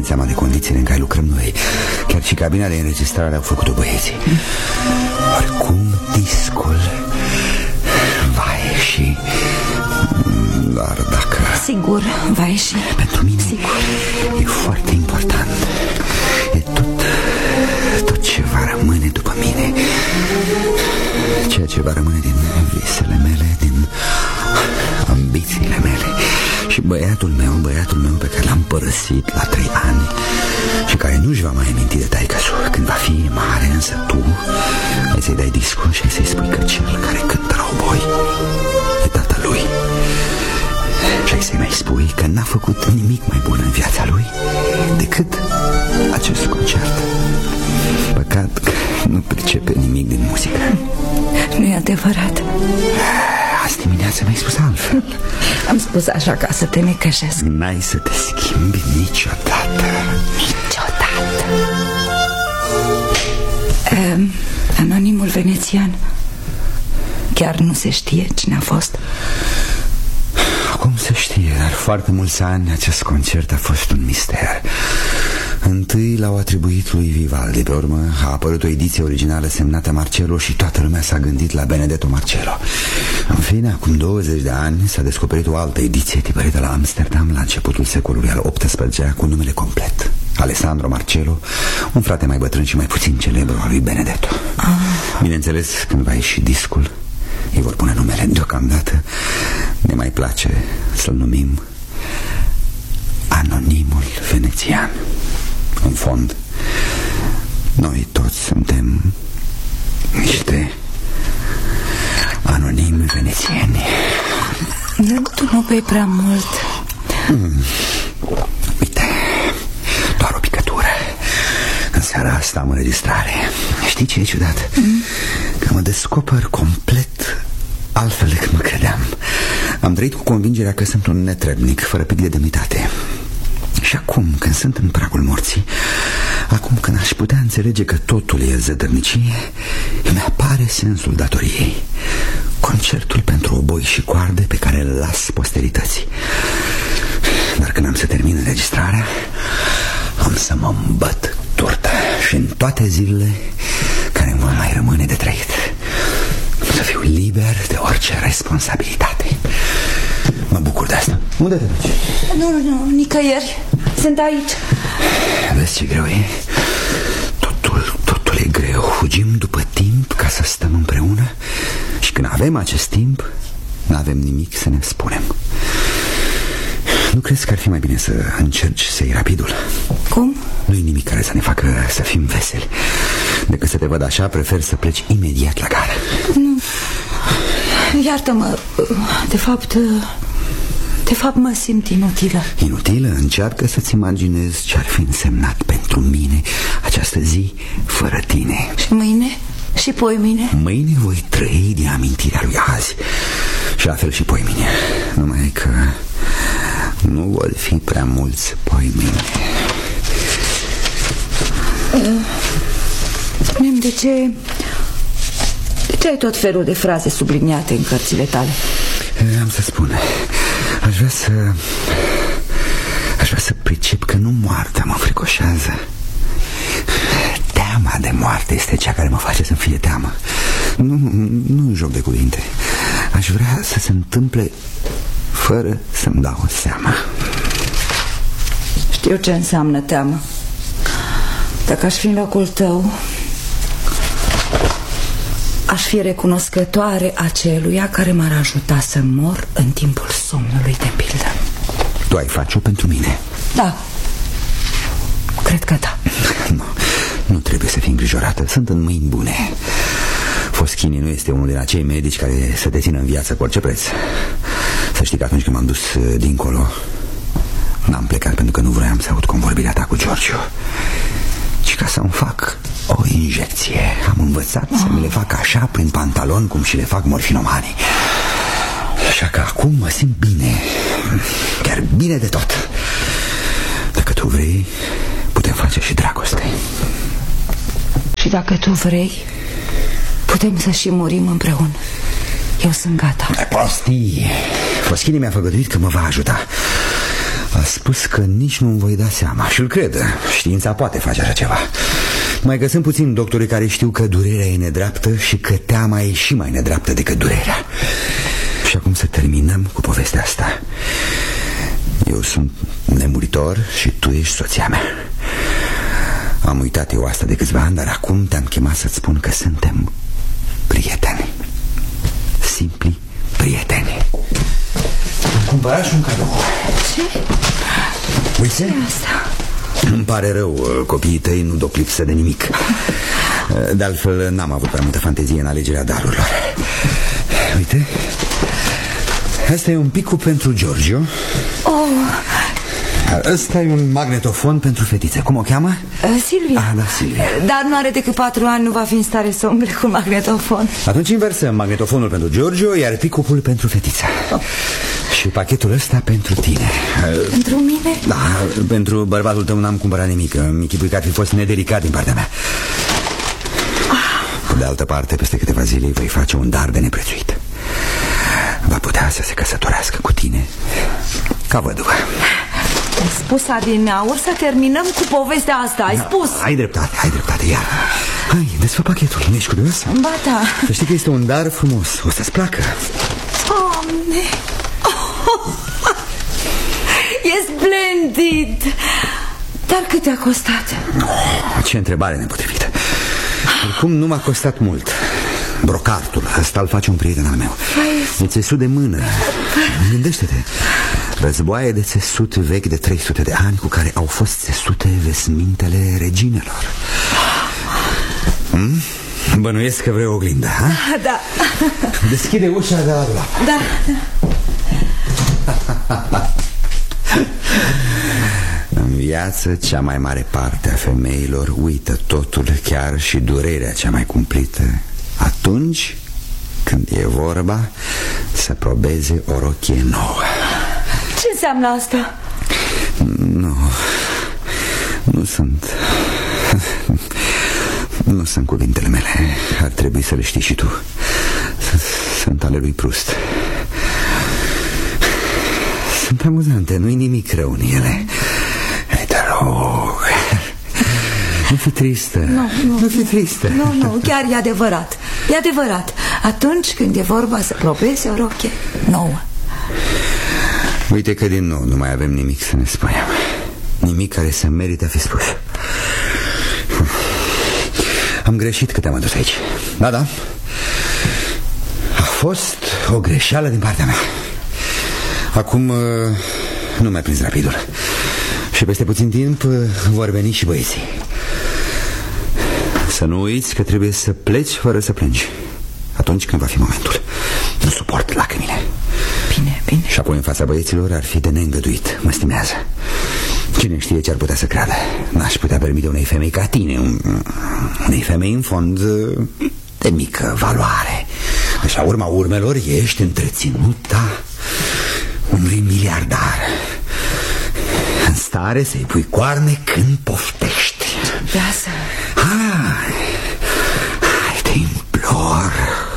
ținând seama de condițiile în care lucrăm noi. Chiar și cabina de înregistrare au făcut-o băieții. Oricum discul va ieși, doar dacă... Sigur, va ieși. Pentru mine sigur. E foarte important. E tot ce va rămâne după mine, ceea ce va rămâne din visele mele, din ambițiile mele. Și băiatul meu pe care l-am părăsit la 3 ani și care nu-și va mai aminti de taică-su când va fi mare, însă tu ai să-i dai discul și ai să-i spui că cel care cântă Rauboi e tata lui. Și ai să-i mai spui că n-a făcut nimic mai bun în viața lui decât acest concert. Păcat că nu pricepe nimic din muzică. Nu e adevărat. Azi dimineața mi-ai spus altfel. Am spus așa ca să te necăjesc. N-ai să te schimbi niciodată. Niciodată. Anonimul venețian, chiar nu se știe cine a fost? Acum se știe, dar foarte mulți ani acest concert a fost un mister. Întâi l-au atribuit lui Vivaldi, pe urmă a apărut o ediție originală semnată Marcello și toată lumea s-a gândit la Benedetto Marcello. În fine, acum 20 de ani s-a descoperit o altă ediție tipărită la Amsterdam la începutul secolului al XVIII-lea cu numele complet: Alessandro Marcello, un frate mai bătrân și mai puțin celebru al lui Benedetto. Bineînțeles, când va ieși discul, îi vor pune numele. Deocamdată ne mai place să-l numim Anonimul Venețian. În fond, noi toți suntem niște anonimi venețieni. Tu nu bei prea mult. Uite, doar o picătură. În seara asta am înregistrare. Știi ce e ciudat? Că mă descoper complet altfel decât mă credeam. Am trăit cu convingerea că sunt un netrebnic, fără pic de demnitate. Și acum, când sunt în pragul morții, acum când aș putea înțelege că totul e zădărnicie, îmi apare sensul datoriei. Concertul pentru oboi și coarde pe care îl las posterității. Dar când am să termin înregistrarea, am să mă îmbăt turtă. Și în toate zilele care îmi vor mai rămâne de trăit, să fiu liber de orice responsabilitate. Mă bucur de asta. Unde te duci? Nu, nicăieri. Sunt aici. Vezi ce greu e? Totul e greu. Fugim după timp ca să stăm împreună și când avem acest timp, nu avem nimic să ne spunem. Nu crezi că ar fi mai bine să încerci să iei rapidul? Cum? Nu-i nimic care să ne facă să fim veseli. Decât să te văd așa, prefer să pleci imediat la gară. Nu. Iartă-mă. De fapt mă simt inutilă. Inutilă? Încearcă să-ți imaginezi ce ar fi însemnat pentru mine această zi fără tine. Și mâine? Și poimine? Mâine voi trăi din amintirea lui azi. Și la fel și poimine. Numai că nu vor fi prea mulți poimine. Spune-mi, de ce ai tot felul de fraze subliniate în cărțile tale? Am să spun. Aș vrea să pricep că nu moartea mă fricoșează. Teama de moarte este cea care mă face să-mi fie teamă. Nu joc de cuvinte. Aș vrea să se întâmple fără să-mi dau seama. Știu ce înseamnă teamă. Dacă aș fi în locul tău, aș fi recunoscătoare aceluia care m-ar ajuta să mor în timpul somnului, de pildă. Tu ai face-o pentru mine? Da. Cred că da. Nu trebuie să fii îngrijorată. Sunt în mâini bune. Foschini nu este unul din acei medici care să te țină în viață cu orice preț. Să știi că atunci când m-am dus dincolo, n-am plecat pentru că nu vroiam să aud convorbirea ta cu Giorgio, ci ca să-mi fac o injecție. Am învățat să mi le fac așa prin pantalon, cum și le fac morfinomanii. Așa că acum mă simt bine. Chiar bine de tot. Dacă tu vrei, putem face și dragoste. Și dacă tu vrei, putem să și murim împreună. Eu sunt gata. Prostii. Foschini mi-a făgăduit că mă va ajuta. A spus că nici nu-mi voi da seama. Și-l cred, știința poate face așa ceva. Mai găsim puțin doctorii care știu că durerea e nedreaptă și că teama e și mai nedreaptă decât durerea. Și acum să terminăm cu povestea asta. Eu sunt nemuritor și tu ești soția mea. Am uitat eu asta de câțiva ani, dar acum te-am chemat să-ți spun că suntem prieteni. Simpli prieteni. Am cumpărat și un cadou. Ce? Uite? Ce asta? Îmi pare rău, copiii tăi nu duc lipsă de nimic. De altfel, n-am avut prea multă fantezie în alegerea darurilor. Uite, asta e un picul pentru Giorgio. Ăsta e un magnetofon pentru fetiță. Cum o cheamă? Silvia. Da, Silvia. Dar nu are decât 4 ani, nu va fi în stare să umble cu magnetofon. Atunci inversăm magnetofonul pentru Giorgio, iar picupul pentru fetița. Și pachetul ăsta pentru tine. Pentru mine? Da, pentru bărbatul tău n-am cumpărat nimic. Îmi închipui că ar fi fost nedelicat din partea mea. Pe de altă parte, peste câteva zile îi voi face un dar de neprețuit. Va putea să se căsătorească cu tine ca văduvă. Ai spus adineauri să terminăm cu povestea asta. Ai spus. Ai dreptate, iar. Hai, desfă pachetul, nu ești curios? Ba da. Să știi că este un dar frumos, o să-ți placă. Doamne. E splendid. Dar cât te-a costat? Ce întrebare nepotrivită. Oricum nu m-a costat mult. Brocartul ăsta îl face un prieten al meu. E țesut de mână. Gândește-te, războaie de țesut vechi de 300 de ani cu care au fost țesute vesmintele reginelor. Bănuiesc că vrei o oglindă, ha? Da. Deschide ușa de la dulap. Da. În viață, cea mai mare parte a femeilor uită totul, chiar și durerea cea mai cumplită, atunci când e vorba să probeze o rochie nouă. Ce înseamnă asta? Nu sunt cuvintele mele. Ar trebui să le știi și tu. Sunt ale lui Proust. Sunt amuzante, nu-i nimic rău în ele. Te rog, nu fi tristă. Nu fi tristă. Nu, chiar e adevărat. E adevărat. Atunci când e vorba să probezi o rochie nouă. Uite că din nou nu mai avem nimic să ne spunem. Nimic care să merite a fi spus. Am greșit că te-am adus aici. Da. A fost o greșeală din partea mea. Acum nu mai prins rapidul. Și peste puțin timp vor veni și băieții. Să nu uiți că trebuie să pleci fără să plângi. Atunci când va fi momentul. Nu suport lacrimile. Bine. Și apoi în fața băieților ar fi de neîngăduit. Mă stimează. Cine știe ce ar putea să creadă. N-aș putea permite unei femei ca tine, unei femei în fond de mică valoare. Deci la urma urmelor ești întreținuta unui miliardar, în stare să-i pui coarne când poftești. Lasă. Hai, te implor.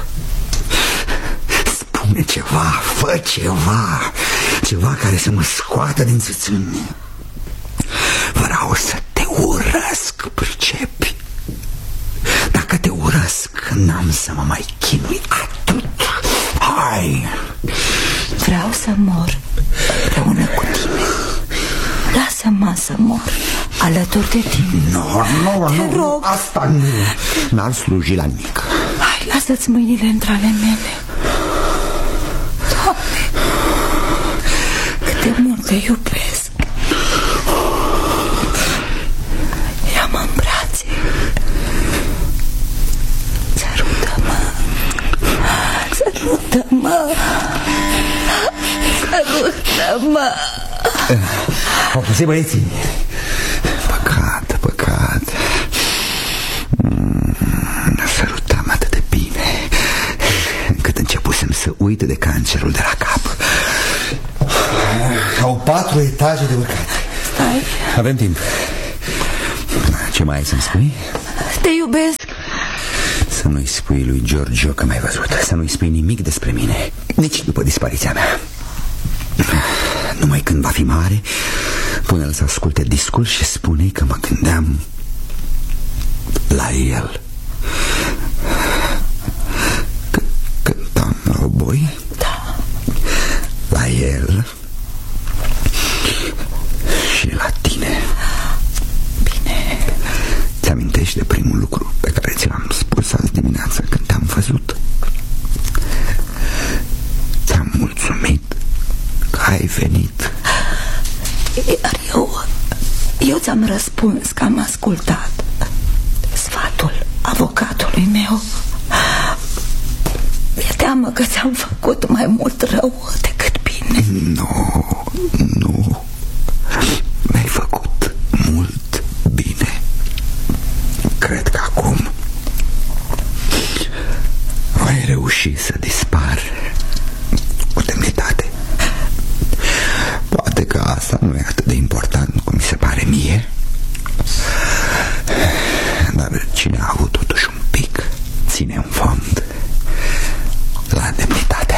Spune ceva, fă ceva. Ceva care să mă scoată din țâțâni. Vreau să te urăsc, pricepi? Dacă te urăsc, n-am să mă mai chinui atât. Hai! Vreau să mor împreună cu tine. Lasă-mă să mor alături de tine. Nu, rog. asta nu. N-ar sluji la nimic. Hai, lasă-ți mâinile între ale mele. Doamne, cât de mult te iubesc. Ia-mă în brațe. Sărută-mă. Au pus băieții. Păcat. Sărutam atât de bine încât începusem să uit de cancerul de la cap. Au 4 etaje de urcat. Stai. Avem timp. Ce mai ai să-mi spui? Te iubesc. Să nu-i spui lui Giorgio că m-ai văzut. Să nu-i spui nimic despre mine, nici după dispariția mea. Numai când va fi mare, pune-l să asculte discul și spune că mă gândeam la el. Cântam la oboi? Da. La el și la tine. Bine. Ți-amintești de primul lucru pe care ți l-am spus azi dimineață când te-am văzut? Ți-am mulțumit că ai venit. Iar eu ți-am răspuns că am ascultat sfatul avocatului meu. Mi-e teamă că ți-am făcut mai mult rău decât bine. Nu. Mi-ai făcut mult bine. Cred că acum voi reuși să dispar cu demnitate. Poate că asta nu e atât de important cum mi se pare mie, dar cine a avut totuși un pic ține în fond la demnitate.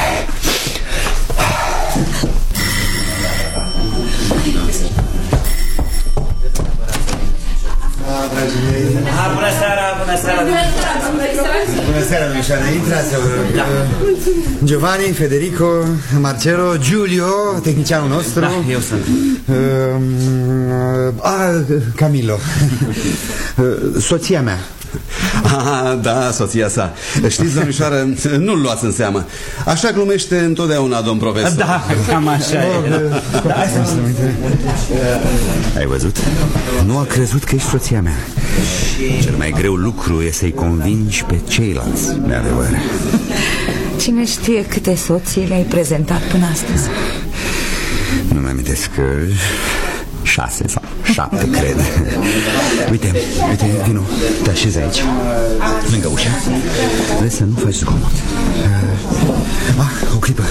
Bună seara, bună seara. Bună seara, domnișoară, intrați. Giovanni, Federico, Marcelo, Giulio, tehnicianul nostru. Da, eu sunt. Camilo. Soția mea. Da, soția sa. Știți, domnișoară, nu-l luați în seamă. Așa glumește întotdeauna domn profesor. Da, cam așa e. Ai văzut? Nu a crezut că ești soția mea. Cel mai greu lucru e să-i convingi pe ceilalți de adevăr. Cine știe câte soții le-ai prezentat până astăzi? Nu mi amintesc că 6 sau 7, cred. Uite, vino, te așezi aici, lângă ușa. Vrei să nu faci zgomot. O clipă.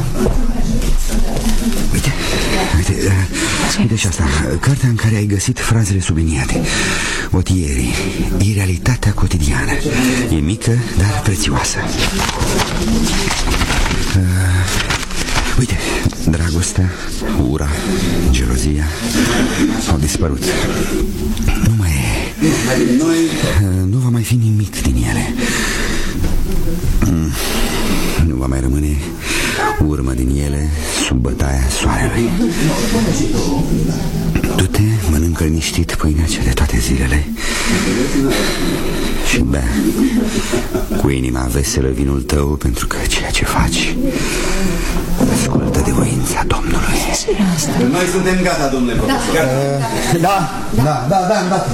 Uite și asta, cartea în care ai găsit frazele subliniate. Otierii, irealitatea cotidiană. E mică, dar prețioasă. Uite, dragostea, ura, gelozia au dispărut. Nu va mai fi nimic din ele. Nu va mai rămâne urmă din ele sub bătaia soarelui. Du-te, mănâncă liniștit pâinea cea de toate zilele și bea cu inima veselă vinul tău, pentru că ceea ce faci ascultă de voința Domnului. Noi suntem gata, domnule profesor. Da.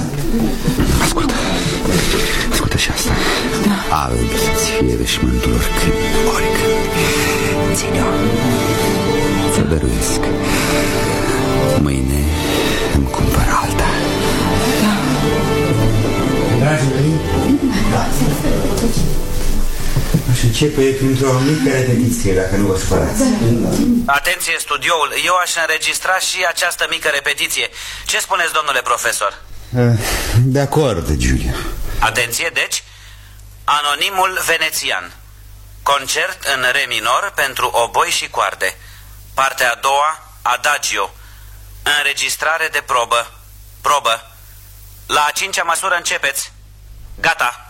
Ascultă și asta. Alb să-ți fie veșmântul oricând. Ține-o. Ți-o dăruiesc. Mâine îmi cumpăr alta. Dragii mei, aș începe printr-o mică repetiție, dacă nu vă supărați. Atenție, studioul, eu aș înregistra și această mică repetiție. Ce spuneți, domnule profesor? De acord, Giulio. Atenție, deci, Anonimul venețian. Concert în re minor pentru oboi și coarde. Partea a doua, Adagio. Înregistrare de probă. La a 5-a măsură începeți. Gata.